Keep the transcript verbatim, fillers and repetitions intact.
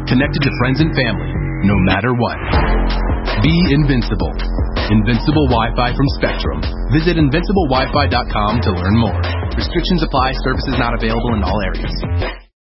connected to friends and family, no matter what. Be invincible. Invincible Wi-Fi from Spectrum. Visit invincible wi fi dot com to learn more. Restrictions apply. Services not available in all areas.